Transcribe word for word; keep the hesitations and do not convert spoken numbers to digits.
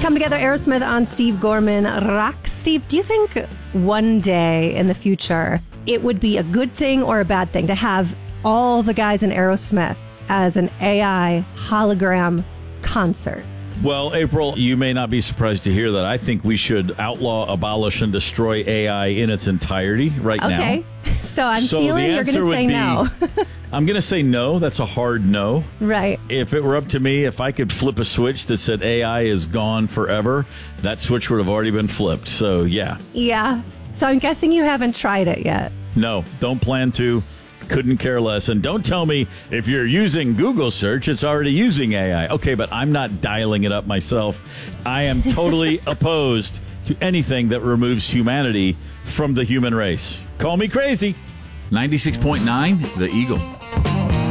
Come Together Aerosmith on Steve Gorman Rock. Steve, do you think one day in the future it would be a good thing or a bad thing to have all the guys in Aerosmith as an A I hologram concert? Well, April, you may not be surprised to hear that I think we should outlaw, abolish, and destroy A I in its entirety right now. Okay. So I'm so feeling the you're going to say be, no. I'm going to say no. That's a hard no. Right. If it were up to me, if I could flip a switch that said A I is gone forever, that switch would have already been flipped. So, yeah. Yeah. So I'm guessing you haven't tried it yet. No, don't plan to. Couldn't care less. And don't tell me if you're using Google search, it's already using A I. Okay, but I'm not dialing it up myself. I am totally opposed to anything that removes humanity from the human race. Call me crazy. ninety-six point nine, The Eagle.